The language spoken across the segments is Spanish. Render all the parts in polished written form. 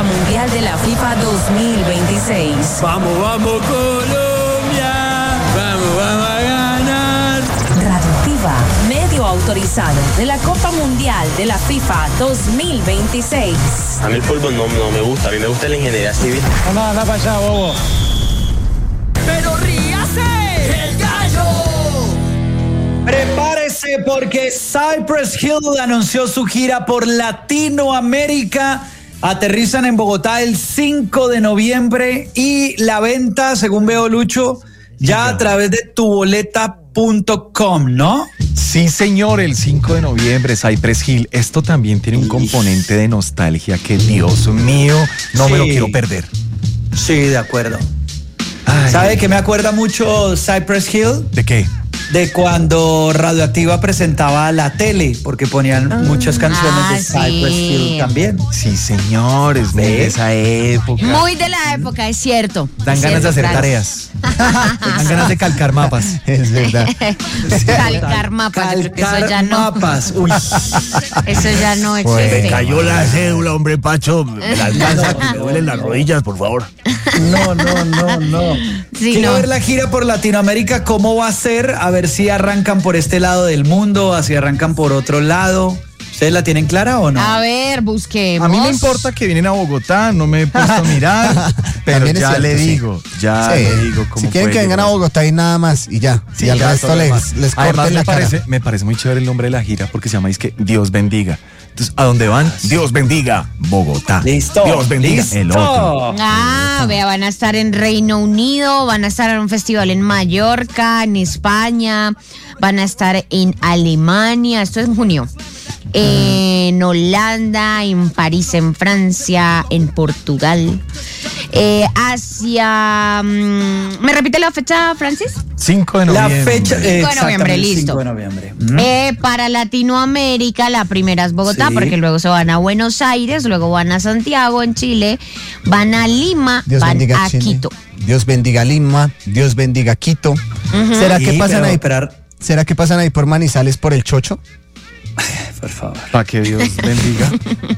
Mundial de la FIFA 2026. Vamos, vamos Colombia, vamos a ganar. Radioactiva, medio autorizado de la Copa Mundial de la FIFA 2026. A mí el fútbol no me gusta, a mí me gusta la ingeniería civil. Anda para allá, bobo. Pero ríase, el gallo. Prepárese porque Cypress Hill anunció su gira por Latinoamérica. Aterrizan en Bogotá el 5 de noviembre y la venta, según veo, Lucho, ya a través de tuboleta.com, ¿no? Sí, señor, el 5 de noviembre, Cypress Hill. Esto también tiene un componente de nostalgia que, Dios mío, no me lo quiero perder. Sí, de acuerdo. Ay. ¿Sabe qué me acuerda mucho Cypress Hill? ¿De qué? De cuando Radioactiva presentaba la tele, porque ponían muchas canciones de Cypress Hill también. Sí, señor, es muy de esa época. Muy de la época, es cierto. Dan ganas de hacer tareas. Dan ganas de calcar mapas. Es verdad. Calcar mapas, yo creo que eso ya no. Mapas. Uy. Eso ya no existe. Me cayó la cédula, hombre, Pacho. Me la alcanza, que me duelen las rodillas, por favor. No. Sí, Quiero no. ver la gira por Latinoamérica, cómo va a ser, a ver si arrancan por este lado del mundo, o si arrancan por otro lado. ¿Ustedes la tienen clara o no? A ver, busquemos. A mí me importa que vienen a Bogotá, no me he puesto a mirar, pero También es ya cierto, le sí. digo, cómo Si quieren fue que vengan a Bogotá y nada más, y ya. Sí, y al ya, resto todo lo demás. les Además, corten la cara. me parece muy chévere el nombre de la gira porque se llama Dios bendiga. Entonces, ¿a dónde van? Dios bendiga Bogotá. Listo. Dios bendiga Listo. el otro. Vea, van a estar en Reino Unido, van a estar en un festival en Mallorca, en España, van a estar en Alemania, esto es en junio, en Holanda, en París, en Francia, en Portugal, Asia. ¿Me repite la fecha, Francis? 5 de La noviembre. fecha, 5 de noviembre, exactamente, listo. 5 de noviembre. Para Latinoamérica, la primera es Bogotá, Sí. porque luego se van a Buenos Aires, luego van a Santiago en Chile, van a Lima, Dios van bendiga a Chile. Quito. Dios bendiga Lima. Dios bendiga Quito. ¿Será que Sí, pasan pero ahí? esperar, ¿Será que pasan ahí por Manizales por el Chocho? por favor. Para que Dios bendiga.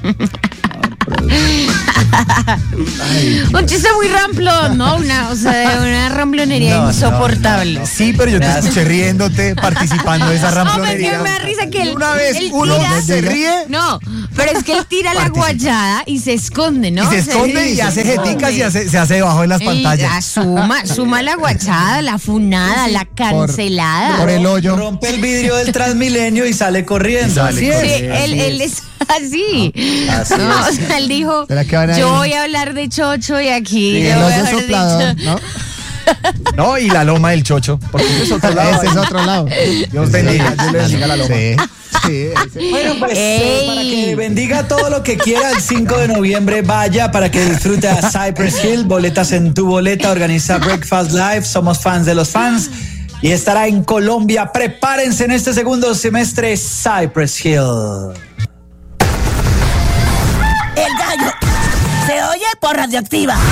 Un chiste muy ramplón, ¿no? Una ramplonería insoportable. Sí, pero yo te escuché riéndote, participando de esa No, pero es ramplonería. que me da risa que él, Una vez él uno tira- se ríe. No, pero es que él tira la guayada y se esconde, ¿no? Y se esconde y hace jeticas y se hace debajo de las pantallas. Suma la guachada, la funada, la cancelada. Por el hoyo. Rompe el vidrio del Transmilenio y sale corriendo. Y sale Así Sí, es. él es así. Así No, es. o sea, él dijo, ¿Será que van a yo ir? voy a hablar de chocho y aquí Y yo el voy a oso hablar de soplador, chocho. ¿no? No, y la loma del chocho. Porque ese es otro lado. Ese es otro lado. Dios bendiga, Dios le bendiga la loma. Sí. Sí. Bueno, pues Ey. para que bendiga todo lo que quiera el 5 de noviembre, vaya para que disfrute a Cypress Hill. Boletas en tu boleta, organiza Breakfast Live. Somos fans de los fans. Y estará en Colombia. Prepárense en este segundo semestre, Cypress Hill. El gallo se oye por Radioactiva.